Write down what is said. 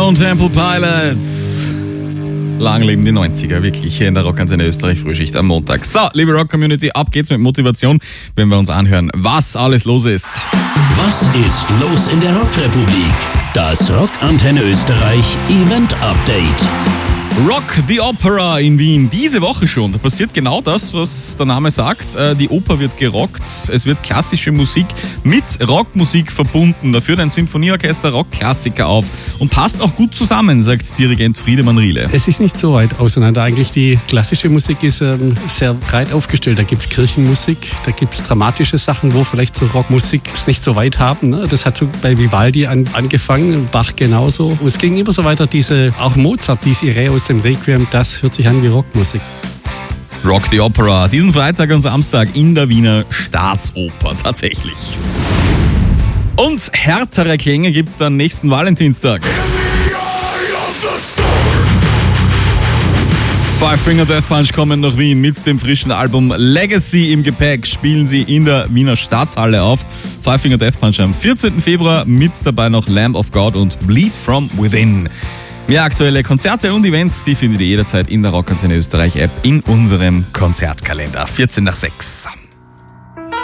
Stone Temple Pilots. Lang leben die 90er, wirklich, hier in der Rockantenne Österreich Frühschicht am Montag. So, liebe Rock-Community, ab geht's mit Motivation, wenn wir uns anhören, was alles los ist. Was ist los in der Rockrepublik? Das Rockantenne Österreich Event Update. Rock the Opera in Wien, diese Woche schon. Da passiert genau das, was der Name sagt. Die Oper wird gerockt, es wird klassische Musik mit Rockmusik verbunden. Da führt ein Symphonieorchester Rockklassiker auf und passt auch gut zusammen, sagt Dirigent Friedemann Riele. Es ist nicht so weit auseinander. Eigentlich die klassische Musik ist sehr breit aufgestellt. Da gibt es Kirchenmusik, da gibt es dramatische Sachen, wo vielleicht so Rockmusik es nicht so weit haben. Ne? Das hat so bei Vivaldi angefangen, Bach genauso. Und es ging immer so weiter, auch Mozart, diese Irre aus dem Requiem, das hört sich an wie Rockmusik. Rock the Opera, diesen Freitag und Samstag in der Wiener Staatsoper, tatsächlich. Und härtere Klänge gibt's dann nächsten Valentinstag. Five Finger Death Punch kommen nach Wien mit dem frischen Album Legacy im Gepäck. Spielen sie in der Wiener Stadthalle auf. Five Finger Death Punch am 14. Februar, mit dabei noch Lamb of God und Bleed From Within. Mehr aktuelle Konzerte und Events, die findet ihr jederzeit in der Rockantenne Österreich App in unserem Konzertkalender. 14 nach 6.